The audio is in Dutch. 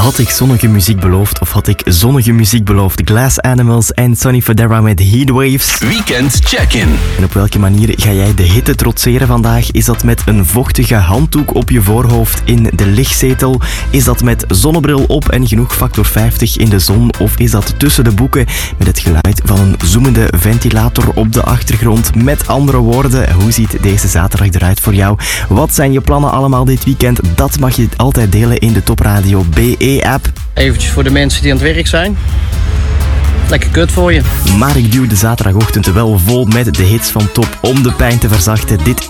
Had ik zonnige muziek beloofd of had ik zonnige muziek beloofd? Glass Animals en Sonny Fodera met Heatwaves. Weekend Check-in. En op welke manier ga jij de hitte trotseren vandaag? Is dat met een vochtige handdoek op je voorhoofd in de lichtzetel? Is dat met zonnebril op en genoeg factor 50 in de zon? Of is dat tussen de boeken met het geluid van een zoemende ventilator op de achtergrond? Met andere woorden, hoe ziet deze zaterdag eruit voor jou? Wat zijn je plannen allemaal dit weekend? Dat mag je altijd delen in de Top Radio BE-app. Eventjes voor de mensen die aan het werk zijn. Lekker kut voor je. Maar ik duw de zaterdagochtend wel vol met de hits van Top om de pijn te verzachten. Dit